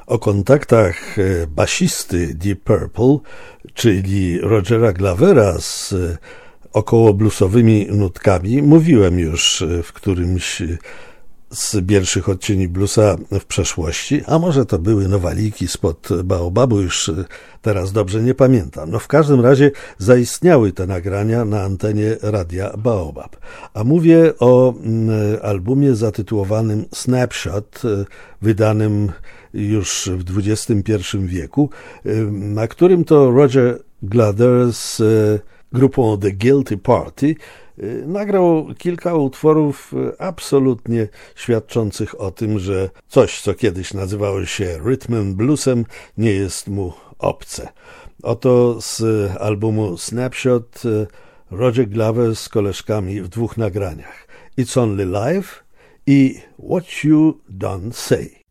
O kontaktach basisty Deep Purple, czyli Rogera Glavera z około bluesowymi nutkami, mówiłem już w którymś z pierwszych odcieni bluesa w przeszłości, a może to były nowaliki spod Baobabu, już teraz dobrze nie pamiętam. No w każdym razie zaistniały te nagrania na antenie radia Baobab. A mówię o albumie zatytułowanym Snapshot, wydanym już w XXI wieku, na którym to Roger Glover z grupą The Guilty Party nagrał kilka utworów absolutnie świadczących o tym, że coś, co kiedyś nazywało się rhythm and bluesem, nie jest mu obce. Oto z albumu Snapshot Roger Glover z koleżkami w dwóch nagraniach. It's Only Live i What You Don't Say.